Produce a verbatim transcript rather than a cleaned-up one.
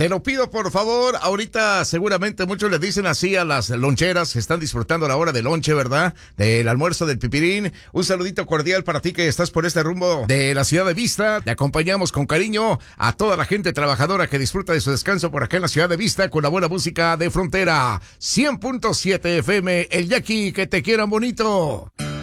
Te lo pido, por favor. Ahorita seguramente muchos le dicen así a las loncheras que están disfrutando la hora de lonche, ¿verdad? Del almuerzo del pipirín. Un saludito cordial para ti que estás por este rumbo de la ciudad de Vista. Te acompañamos con cariño a toda la gente trabajadora que disfruta de su descanso por acá en la ciudad de Vista con la buena música de Frontera. cien punto siete F M, el Jackie, que te quieran bonito.